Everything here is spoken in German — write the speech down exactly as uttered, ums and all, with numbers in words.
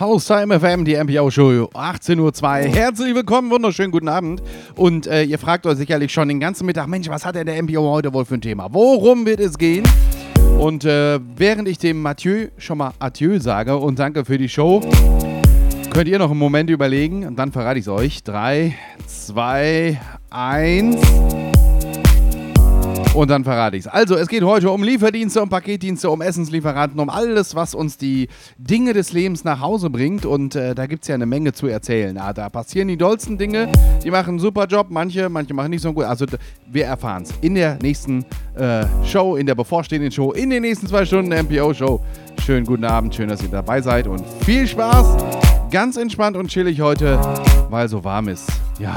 Haustime F M, die M P O-Show, achtzehn Uhr zwei. Herzlich willkommen, wunderschönen guten Abend. Und äh, ihr fragt euch sicherlich schon den ganzen Mittag, Mensch, was hat denn der M P O heute wohl für ein Thema? Worum wird es gehen? Und äh, während ich dem Mathieu schon mal Adieu sage und danke für die Show, könnt ihr noch einen Moment überlegen und dann verrate ich es euch. drei, zwei, eins... Und dann verrate ich es. Also, es geht heute um Lieferdienste, um Paketdienste, um Essenslieferanten, um alles, was uns die Dinge des Lebens nach Hause bringt. Und äh, da gibt es ja eine Menge zu erzählen. Ah, da passieren die dollsten Dinge. Die machen einen super Job. Manche, manche machen nicht so gut. Also, wir erfahren es in der nächsten äh, Show, in der bevorstehenden Show, in den nächsten zwei Stunden der M P O-Show. Schönen guten Abend, schön, dass ihr dabei seid und viel Spaß. Ganz entspannt und chillig heute, weil so warm ist. Ja.